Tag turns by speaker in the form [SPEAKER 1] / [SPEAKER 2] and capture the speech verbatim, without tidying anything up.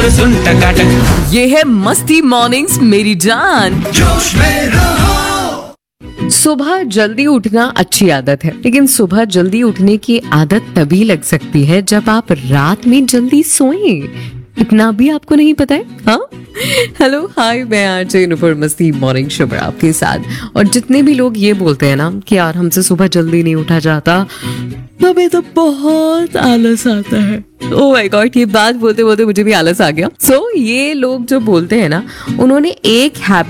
[SPEAKER 1] सुन टकाटक,
[SPEAKER 2] ये है मस्ती मॉर्निंग्स मेरी जान।
[SPEAKER 1] जोश में रहो।
[SPEAKER 2] सुबह जल्दी उठना अच्छी आदत है, लेकिन सुबह जल्दी उठने की आदत तभी लग सकती है जब आप रात में जल्दी सोएं। इतना भी आपको नहीं पता है? हाँ, हेलो हाय, मैं आरजे नुपुर मस्ती मॉर्निंग शो पर आपके साथ। और जितने भी लोग ये बोलते हैं ना कि यार हमसे सुबह जल्दी नहीं उठा जाता, हमें तो बहुत आलस आता है। ओह माय गॉड, ये बात बोलते बोलते मुझे भी आलस आ गया। सो so, ये लोग जो बोलते हैं ना, उन्होंने एक हैबिट